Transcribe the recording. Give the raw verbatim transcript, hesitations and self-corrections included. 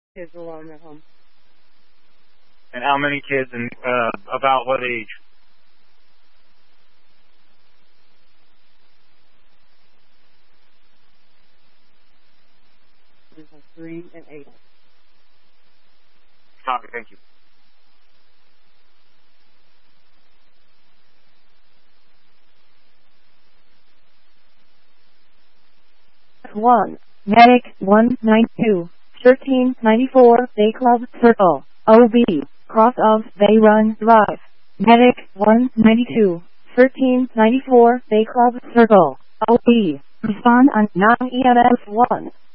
kids alone at home. And how many kids and uh, about what age? We have three and eight. Copy, thank you. one. Medic one ninety-two, thirteen ninety-four, Bay Club Circle, O B, cross of Bay Run Drive. Medic one ninety-two, thirteen ninety-four, Bay Club Circle, O B, respond on nine E M S one.